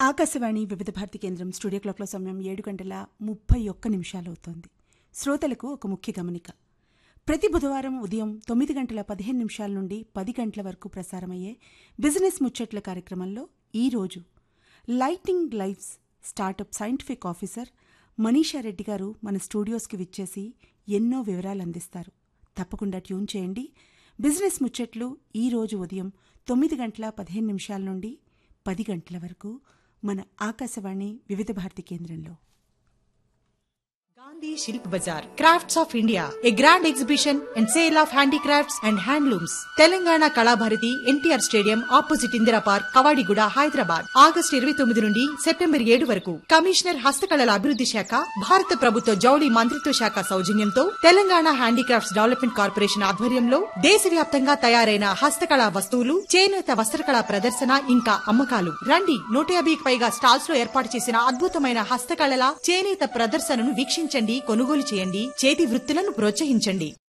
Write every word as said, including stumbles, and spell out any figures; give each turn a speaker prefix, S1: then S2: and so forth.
S1: ఆకాశవాణి వివిధ భారతి కేంద్రం స్టూడియో క్లాక్లో సమయం ఏడు గంటల ముప్పై ఒక్క నిమిషాలు అవుతోంది. శ్రోతలకు ఒక ముఖ్య గమనిక. ప్రతి బుధవారం ఉదయం తొమ్మిది గంటల పదిహేను నిమిషాల నుండి పది గంటల వరకు ప్రసారమయ్యే బిజినెస్ ముచ్చట్ల కార్యక్రమంలో ఈరోజు lighting lifes startup scientific officer Manisha Reddy గారు మన స్టూడియోస్కి విచ్చేసి ఎన్నో వివరాలు అందిస్తారు. తప్పకుండా ట్యూన్ చేయండి. బిజినెస్ ముచ్చట్లు ఈరోజు ఉదయం తొమ్మిది గంటల పదిహేను నిమిషాల నుండి పది గంటల వరకు మన ఆకాశవాణి వివిధ భారతి కేంద్రంలో.
S2: Gandhi Shilp Bazaar, Crafts of India, a grand exhibition and sale of handicrafts and handlooms. Telangana Kalabharati N T R Stadium opposite Indira Park, Kavadiguda, Hyderabad. August ఇరవై తొమ్మిది నుండి సెప్టెంబర్ ఏడు వరకు. కమిషనర్ హస్తకళల అభివృద్ధి శాఖ, భారత ప్రభుత్వ జౌళి మంత్రిత్వ శాఖ సౌజన్యంతో తెలంగాణ హ్యాండీక్రాఫ్ట్స్ డెవలప్మెంట్ కార్పొరేషన్ ఆధ్వర్యంలో దేశవ్యాప్తంగా తయారైన హస్తకళా వస్తువులు, చేనేత వస్త్రకళా ప్రదర్శన ఇంకా అమ్మకాలు. రండి, నూట యాభైకి పైగా స్టాల్స్ లో ఏర్పాటు చేసిన అద్భుతమైన హస్తకళల, చేనేత ప్రదర్శనను వీక్షించండి, కొనుగోలు చేయండి, చేతి వృత్తులను ప్రోత్సహించండి.